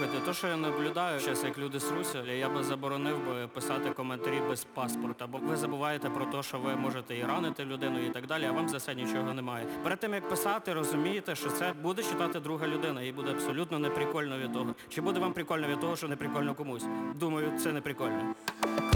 Слухайте, то, що я наблюдаю зараз, як люди сруся, я би заборонив би писати коментарі без паспорта, бо ви забуваєте про те, що ви можете і ранити людину і так далі, а вам за це нічого немає. Перед тим, як писати, розумієте, що це буде читати друга людина, їй буде абсолютно неприкольно від того. Чи буде вам прикольно від того, що неприкольно комусь? Думаю, це не прикольно.